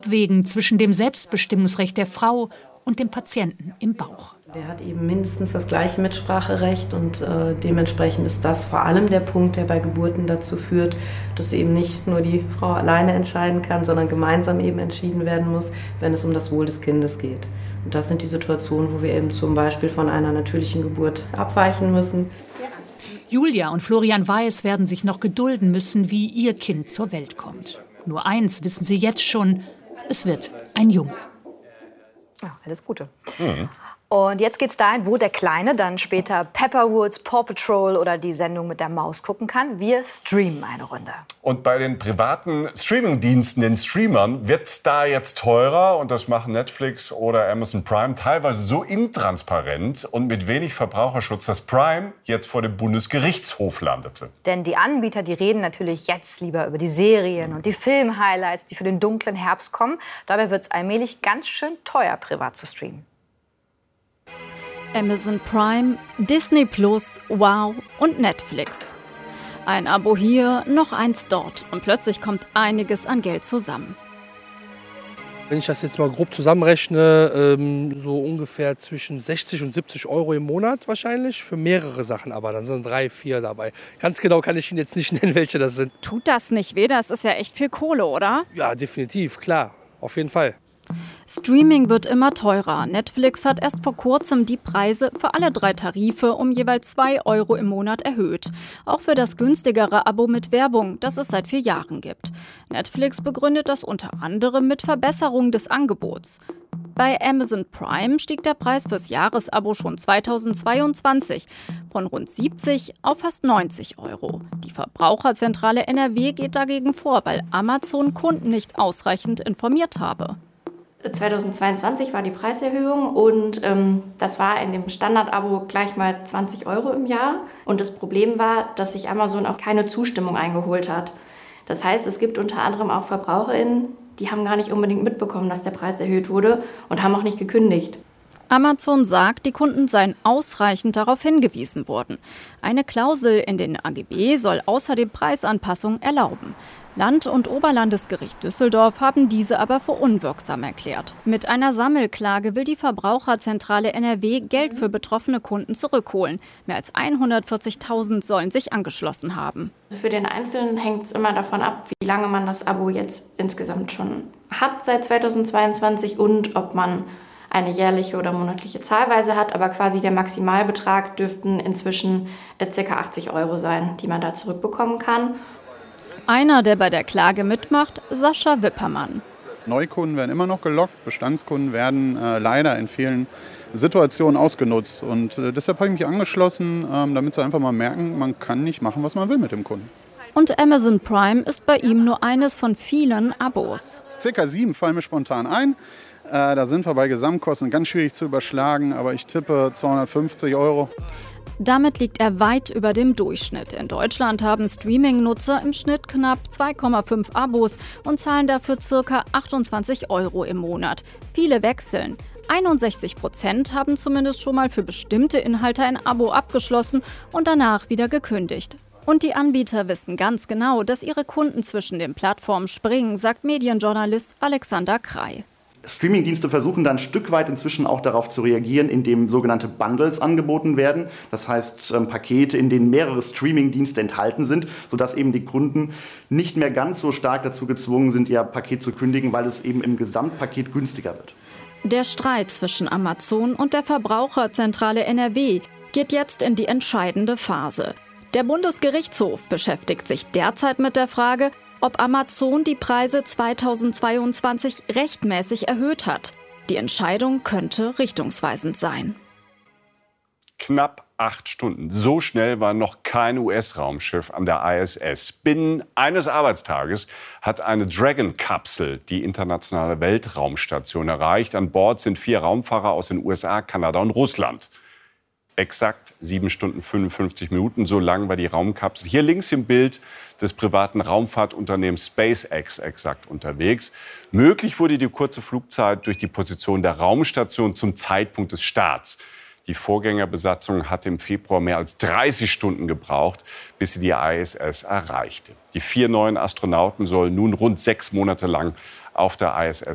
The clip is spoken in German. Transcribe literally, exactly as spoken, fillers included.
abwägen zwischen dem Selbstbestimmungsrecht der Frau und dem Patienten im Bauch. Der hat eben mindestens das gleiche Mitspracherecht und äh, dementsprechend ist das vor allem der Punkt, der bei Geburten dazu führt, dass eben nicht nur die Frau alleine entscheiden kann, sondern gemeinsam eben entschieden werden muss, wenn es um das Wohl des Kindes geht. Und das sind die Situationen, wo wir eben zum Beispiel von einer natürlichen Geburt abweichen müssen. Julia und Florian Weiß werden sich noch gedulden müssen, wie ihr Kind zur Welt kommt. Nur eins wissen sie jetzt schon, es wird ein Junge. Ja, alles Gute. Mhm. Und jetzt geht's dahin, wo der Kleine dann später Pepperwoods, Paw Patrol oder die Sendung mit der Maus gucken kann. Wir streamen eine Runde. Und bei den privaten Streamingdiensten, den Streamern, wird es da jetzt teurer. Und das machen Netflix oder Amazon Prime teilweise so intransparent und mit wenig Verbraucherschutz, dass Prime jetzt vor dem Bundesgerichtshof landete. Denn die Anbieter, die reden natürlich jetzt lieber über die Serien und die Film-Highlights, die für den dunklen Herbst kommen. Dabei wird es allmählich ganz schön teuer, privat zu streamen. Amazon Prime, Disney Plus, Wow und Netflix. Ein Abo hier, noch eins dort und plötzlich kommt einiges an Geld zusammen. Wenn ich das jetzt mal grob zusammenrechne, ähm, so ungefähr zwischen sechzig und siebzig Euro im Monat wahrscheinlich, für mehrere Sachen, aber dann sind drei, vier dabei. Ganz genau kann ich Ihnen jetzt nicht nennen, welche das sind. Tut das nicht weh? Das ist ja echt viel Kohle, oder? Ja, definitiv, klar, auf jeden Fall. Streaming wird immer teurer. Netflix hat erst vor kurzem die Preise für alle drei Tarife um jeweils zwei Euro im Monat erhöht. Auch für das günstigere Abo mit Werbung, das es seit vier Jahren gibt. Netflix begründet das unter anderem mit Verbesserung des Angebots. Bei Amazon Prime stieg der Preis fürs Jahresabo schon zweitausendzweiundzwanzig von rund siebzig auf fast neunzig Euro. Die Verbraucherzentrale N R W geht dagegen vor, weil Amazon Kunden nicht ausreichend informiert habe. zweitausendzweiundzwanzig war die Preiserhöhung und ähm, das war in dem Standard-Abo gleich mal zwanzig Euro im Jahr. Und das Problem war, dass sich Amazon auch keine Zustimmung eingeholt hat. Das heißt, es gibt unter anderem auch VerbraucherInnen, die haben gar nicht unbedingt mitbekommen, dass der Preis erhöht wurde und haben auch nicht gekündigt. Amazon sagt, die Kunden seien ausreichend darauf hingewiesen worden. Eine Klausel in den A G B soll außerdem Preisanpassungen erlauben. Land- und Oberlandesgericht Düsseldorf haben diese aber für unwirksam erklärt. Mit einer Sammelklage will die Verbraucherzentrale N R W Geld für betroffene Kunden zurückholen. Mehr als hundertvierzigtausend sollen sich angeschlossen haben. Für den Einzelnen hängt es immer davon ab, wie lange man das Abo jetzt insgesamt schon hat seit zweitausendzweiundzwanzig und ob man eine jährliche oder monatliche Zahlweise hat. Aber quasi der Maximalbetrag dürften inzwischen ca. achtzig Euro sein, die man da zurückbekommen kann. Einer, der bei der Klage mitmacht, Sascha Wippermann. Neukunden werden immer noch gelockt, Bestandskunden werden äh, leider in vielen Situationen ausgenutzt. Und äh, deshalb habe ich mich angeschlossen, äh, damit sie einfach mal merken, man kann nicht machen, was man will mit dem Kunden. Und Amazon Prime ist bei ihm nur eines von vielen Abos. Circa sieben fallen mir spontan ein. Äh, da sind wir bei Gesamtkosten ganz schwierig zu überschlagen, aber ich tippe zweihundertfünfzig Euro. Damit liegt er weit über dem Durchschnitt. In Deutschland haben Streaming-Nutzer im Schnitt knapp zwei Komma fünf Abos und zahlen dafür ca. achtundzwanzig Euro im Monat. Viele wechseln. einundsechzig Prozent haben zumindest schon mal für bestimmte Inhalte ein Abo abgeschlossen und danach wieder gekündigt. Und die Anbieter wissen ganz genau, dass ihre Kunden zwischen den Plattformen springen, sagt Medienjournalist Alexander Krei. Streamingdienste versuchen dann ein Stück weit inzwischen auch darauf zu reagieren, indem sogenannte Bundles angeboten werden. Das heißt ähm, Pakete, in denen mehrere Streamingdienste enthalten sind, sodass eben die Kunden nicht mehr ganz so stark dazu gezwungen sind, ihr Paket zu kündigen, weil es eben im Gesamtpaket günstiger wird. Der Streit zwischen Amazon und der Verbraucherzentrale N R W geht jetzt in die entscheidende Phase. Der Bundesgerichtshof beschäftigt sich derzeit mit der Frage, ob Amazon die Preise zweitausendzweiundzwanzig rechtmäßig erhöht hat. Die Entscheidung könnte richtungsweisend sein. Knapp acht Stunden. So schnell war noch kein U S-Raumschiff an der I S S. Binnen eines Arbeitstages hat eine Dragon-Kapsel die internationale Weltraumstation erreicht. An Bord sind vier Raumfahrer aus den U S A, Kanada und Russland. Exakt sieben Stunden fünfundfünfzig Minuten, so lang war die Raumkapsel. Hier links im Bild des privaten Raumfahrtunternehmens SpaceX exakt unterwegs. Möglich wurde die kurze Flugzeit durch die Position der Raumstation zum Zeitpunkt des Starts. Die Vorgängerbesatzung hatte im Februar mehr als dreißig Stunden gebraucht, bis sie die I S S erreichte. Die vier neuen Astronauten sollen nun rund sechs Monate lang auf der I S S